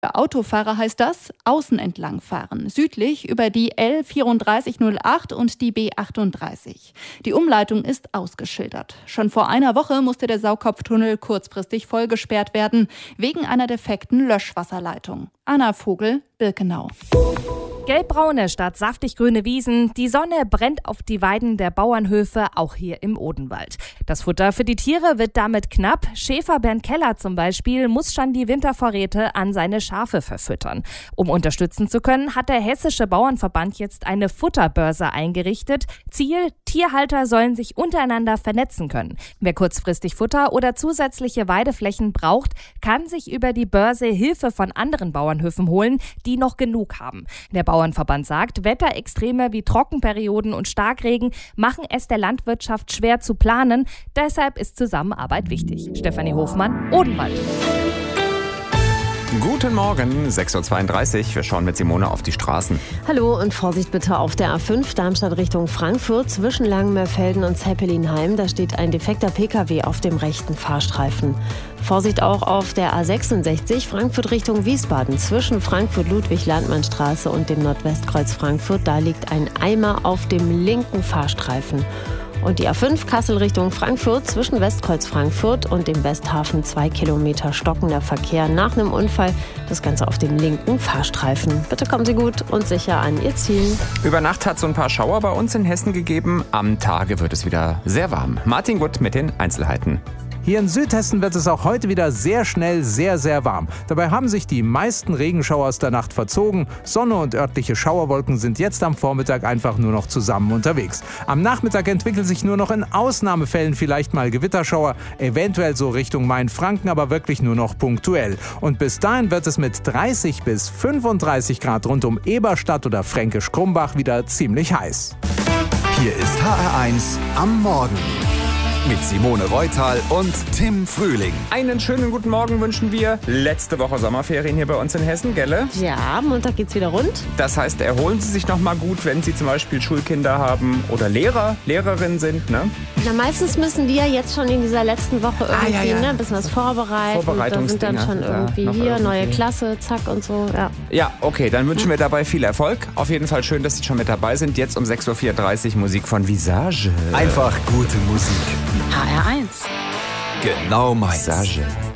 Für Autofahrer heißt das außen entlang fahren, südlich über die L3408 und die B38. Die Umleitung ist ausgeschildert. Schon vor einer Woche musste der Saukopftunnel kurzfristig vollgesperrt werden, wegen einer defekten Löschwasserleitung. Anna Vogel, Birkenau. Gelbbraune statt saftig grüne Wiesen, die Sonne brennt auf die Weiden der Bauernhöfe, auch hier im Odenwald. Das Futter für die Tiere wird damit knapp. Schäfer Bernd Keller zum Beispiel muss schon die Wintervorräte an seine Schafe verfüttern. Um unterstützen zu können, hat der Hessische Bauernverband jetzt eine Futterbörse eingerichtet. Ziel: Tierhalter sollen sich untereinander vernetzen können. Wer kurzfristig Futter oder zusätzliche Weideflächen braucht, kann sich über die Börse Hilfe von anderen Bauernhöfen holen, die noch genug haben. Der Bauernverband sagt, Wetterextreme wie Trockenperioden und Starkregen machen es der Landwirtschaft schwer zu planen. Deshalb ist Zusammenarbeit wichtig. Stefanie Hofmann, Odenwald. Guten Morgen, 6.32 Uhr. Wir schauen mit Simone auf die Straßen. Hallo und Vorsicht bitte auf der A5 Darmstadt Richtung Frankfurt zwischen Langenmeerfelden und Zeppelinheim. Da steht ein defekter Pkw auf dem rechten Fahrstreifen. Vorsicht auch auf der A66 Frankfurt Richtung Wiesbaden zwischen Frankfurt-Ludwig-Landmannstraße und dem Nordwestkreuz Frankfurt. Da liegt ein Eimer auf dem linken Fahrstreifen. Und die A5 Kassel Richtung Frankfurt zwischen Westkreuz Frankfurt und dem Westhafen 2 Kilometer stockender Verkehr nach einem Unfall. Das Ganze auf dem linken Fahrstreifen. Bitte kommen Sie gut und sicher an Ihr Ziel. Über Nacht hat es so ein paar Schauer bei uns in Hessen gegeben. Am Tage wird es wieder sehr warm. Martin Gutt mit den Einzelheiten. Hier in Südhessen wird es auch heute wieder sehr schnell sehr, sehr warm. Dabei haben sich die meisten Regenschauer aus der Nacht verzogen. Sonne und örtliche Schauerwolken sind jetzt am Vormittag einfach nur noch zusammen unterwegs. Am Nachmittag entwickeln sich nur noch in Ausnahmefällen vielleicht mal Gewitterschauer, eventuell so Richtung Mainfranken, aber wirklich nur noch punktuell. Und bis dahin wird es mit 30 bis 35 Grad rund um Eberstadt oder Fränkisch-Krumbach wieder ziemlich heiß. Hier ist HR1 am Morgen. Mit Simone Reutal und Tim Frühling. Einen schönen guten Morgen wünschen wir. Letzte Woche Sommerferien hier bei uns in Hessen, gell? Ja, Montag geht's wieder rund. Das heißt, erholen Sie sich noch mal gut, wenn Sie zum Beispiel Schulkinder haben oder Lehrerinnen sind, ne? Na, meistens müssen die ja jetzt schon in dieser letzten Woche irgendwie ein bisschen was vorbereiten. Da sind dann schon irgendwie hier, neue Klasse, zack und so. Ja, okay, dann wünschen wir dabei viel Erfolg. Auf jeden Fall schön, dass Sie schon mit dabei sind. Jetzt um 6.34 Uhr Musik von Visage. Einfach gute Musik. HR1. Genau meins. Visage.